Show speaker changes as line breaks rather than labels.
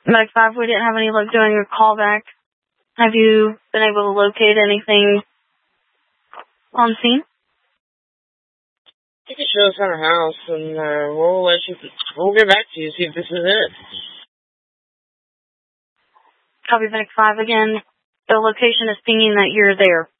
Medic 5, we didn't have any luck doing your callback. Have you been able to locate anything on scene?
You can show us on our house, and we'll get back to you, see if this is it.
Copy, Medic 5 again. The location is pinging that you're there.